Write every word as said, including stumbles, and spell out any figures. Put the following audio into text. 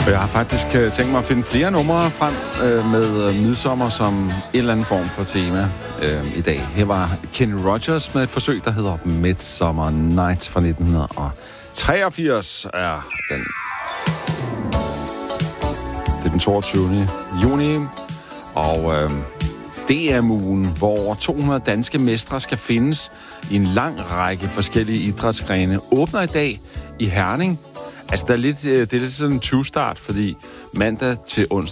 Jeg har faktisk øh, tænkt mig at finde flere numre frem øh, med øh, midsommer som en eller anden form for tema øh, i dag. Her var Kenny Rogers med et forsøg, der hedder Midsummer Nights fra nitten treogfirs. Er den. Det er den toogtyvende juni, og øh, D M-ugen, hvor over to hundrede danske mestre skal findes i en lang række forskellige idrætsgrene, åbner i dag i Herning. Altså, der er lidt, det er lidt sådan en tyve-start, fordi mandag til onsdag